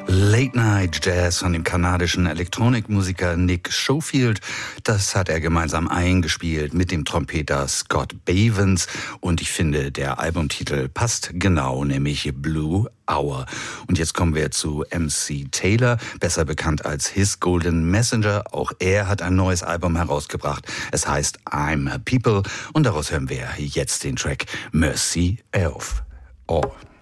Late Night Jazz von dem kanadischen Elektronikmusiker Nick Schofield. Das hat er gemeinsam eingespielt mit dem Trompeter Scott Bavens. Und ich finde, der Albumtitel passt genau, nämlich Blue Hour. Und jetzt kommen wir zu MC Taylor, besser bekannt als His Golden Messenger. Auch er hat ein neues Album herausgebracht. Es heißt I'm a People. Und daraus hören wir jetzt den Track Mercy of All.